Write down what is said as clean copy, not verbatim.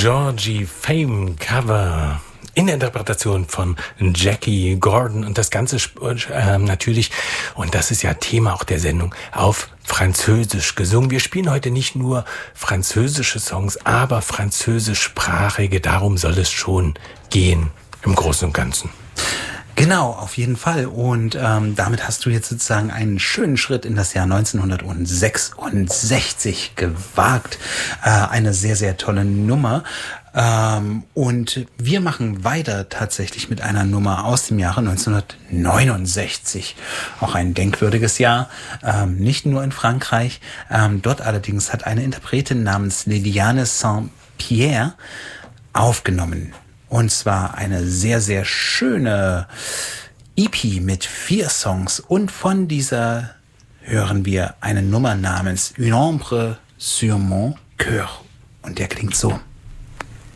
Georgie Fame Cover in der Interpretation von Jackie Gordon und das Ganze natürlich, und das ist ja Thema auch der Sendung, auf Französisch gesungen. Wir spielen heute nicht nur französische Songs, aber französischsprachige, darum soll es schon gehen im Großen und Ganzen. Genau, auf jeden Fall. Und damit hast du jetzt sozusagen einen schönen Schritt in das Jahr 1966 gewagt. Eine sehr, sehr tolle Nummer. Und wir machen weiter tatsächlich mit einer Nummer aus dem Jahre 1969. Auch ein denkwürdiges Jahr, nicht nur in Frankreich. Dort allerdings hat eine Interpretin namens Liliane Saint-Pierre aufgenommen. Und zwar eine sehr, sehr schöne EP mit 4 Songs. Und von dieser hören wir eine Nummer namens Une ombre sur mon cœur. Und der klingt so.